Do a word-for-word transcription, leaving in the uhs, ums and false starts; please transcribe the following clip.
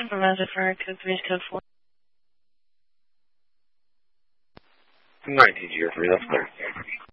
Supervisor for code three, code four. nineteen zero three, that's clear.